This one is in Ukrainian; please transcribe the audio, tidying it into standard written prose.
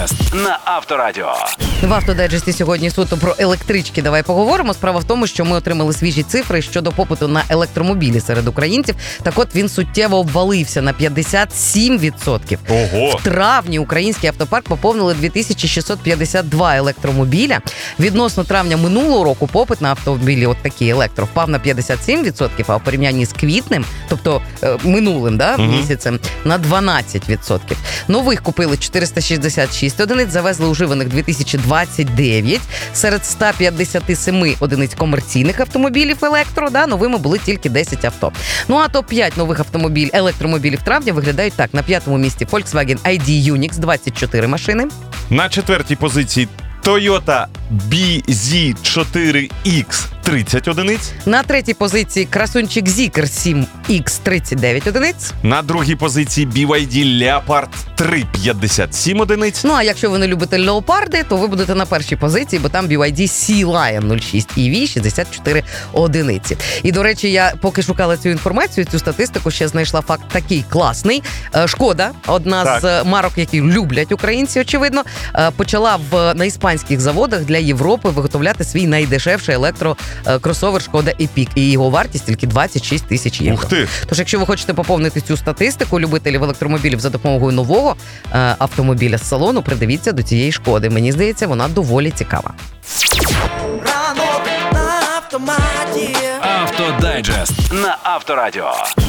Автодайджест на Авторадіо. В Автодайджесті сьогодні суто про електрички. Давай поговоримо. Справа в тому, що ми отримали свіжі цифри щодо попиту на електромобілі серед українців. Так от він суттєво обвалився на 57%. Ого! В травні український автопарк поповнили 2652 електромобіля. Відносно травня минулого року попит на автомобілі, от такі електро, впав на 57%, а в порівнянні з квітнем, тобто минулим місяцем, на 12%. Нових купили 466 одиниць, завезли уживаних 2029. Серед 157 одиниць комерційних автомобілів електро, новими були тільки 10 авто. Ну а топ-5 нових електромобілів травня виглядають так. На 5-му місці Volkswagen ID Unix, 24 машини. На 4-й позиції Toyota BZ4X 30 одиниць. На 3-й позиції красунчик Zeekr 7X 39 одиниць. На 2-й позиції BYD Leopard 3 57 одиниць. Ну а якщо ви не любите леопарди, то ви будете на першій позиції, бо там BYD Sea Lion 06 EV 64 одиниці. І, до речі, я поки шукала цю інформацію, цю статистику, ще знайшла факт такий класний. Шкода, одна з марок, які люблять українці, очевидно, почала на іспанських заводах для Європи виготовляти свій найдешевший електрокросовер Шкода Epiq. І його вартість тільки 26 тисяч євро. Ух ти! Тож, якщо ви хочете поповнити цю статистику, любителів електромобілів за допомогою нового автомобіля з салону, придивіться до цієї Шкоди. Мені здається, вона доволі цікава. Автодайджест на Авторадіо.